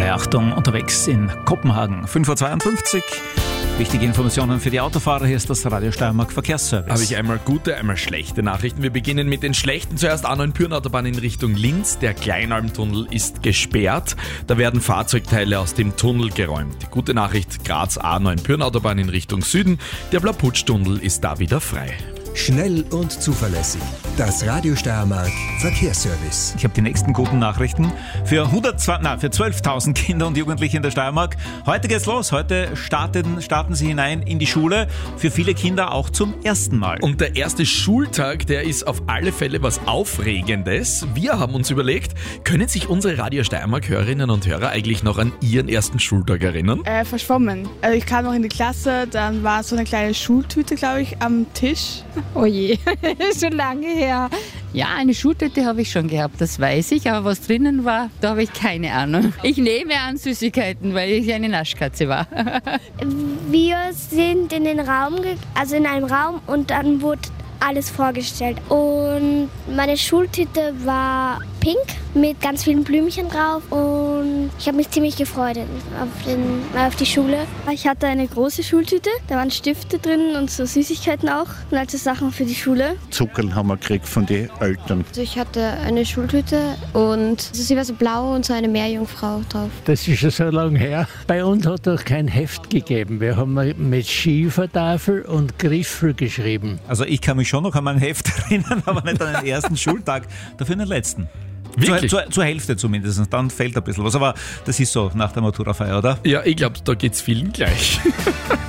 Achtung, unterwegs in Kopenhagen. 5:52 Uhr. Wichtige Informationen für die Autofahrer. Hier ist das Radio Steiermark Verkehrsservice. Habe ich einmal gute, einmal schlechte Nachrichten. Wir beginnen mit den schlechten. Zuerst A9-Pyrn-Autobahn in Richtung Linz. Der Kleinalmtunnel ist gesperrt. Da werden Fahrzeugteile aus dem Tunnel geräumt. Gute Nachricht, Graz A9-Pyrn-Autobahn in Richtung Süden. Der Blaputsch-Tunnel ist da wieder frei. Schnell und zuverlässig. Das Radio Steiermark Verkehrsservice. Ich habe die nächsten guten Nachrichten für 12.000 Kinder und Jugendliche in der Steiermark. Heute geht's los. Heute starten sie hinein in die Schule. Für viele Kinder auch zum ersten Mal. Und der erste Schultag, der ist auf alle Fälle was Aufregendes. Wir haben uns überlegt, können sich unsere Radio Steiermark-Hörerinnen und Hörer eigentlich noch an ihren ersten Schultag erinnern? Verschwommen. Also ich kam noch in die Klasse, dann war so eine kleine Schultüte, glaube ich, am Tisch. Oh je, schon lange her. Ja, eine Schultüte habe ich schon gehabt, das weiß ich, aber was drinnen war, da habe ich keine Ahnung. Ich nehme an Süßigkeiten, weil ich eine Naschkatze war. Wir sind in den Raum, also in einem Raum, und dann wurde alles vorgestellt. Und meine Schultüte war pink mit ganz vielen Blümchen drauf und ich habe mich ziemlich gefreut auf die Schule. Ich hatte eine große Schultüte, da waren Stifte drin und so Süßigkeiten auch und also Sachen für die Schule. Zuckerl haben wir gekriegt von den Eltern. Also ich hatte eine Schultüte und sie war so blau und so eine Meerjungfrau drauf. Das ist schon so lange her. Bei uns hat es kein Heft gegeben. Wir haben mit Schiefertafel und Griffel geschrieben. Also ich kann mich schon noch an mein Heft erinnern, aber nicht an den ersten Schultag, dafür an den letzten. Wirklich? Zur Hälfte zumindest, dann fehlt ein bisschen was. Aber das ist so nach der Maturafeier, oder? Ja, ich glaube, da geht's vielen gleich.